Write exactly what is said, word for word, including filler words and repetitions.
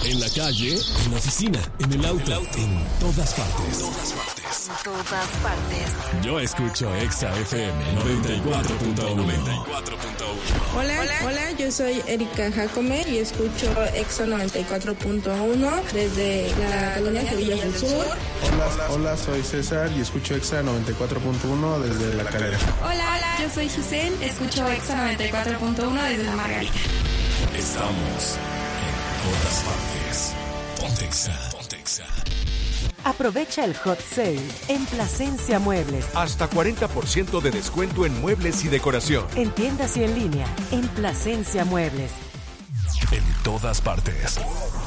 En la calle, en la oficina, en el auto, en todas partes. Todas partes. En todas partes. Yo escucho Exa F M noventa y cuatro punto uno. Hola, hola, hola, yo soy Erika Jacome y escucho Exa noventa y cuatro punto uno desde la colonia Sevillas del Sur. Hola, hola, soy César y escucho Exa noventa y cuatro punto uno desde La Calera. Hola, hola, yo soy Giselle, escucho Exa noventa y cuatro punto uno desde La Margarita. Estamos en todas partes. Ponte Exa, ponte Exa. Aprovecha el hot sale en Plasencia Muebles. Hasta cuarenta por ciento de descuento en muebles y decoración. En tiendas y en línea, en Plasencia Muebles. En todas partes.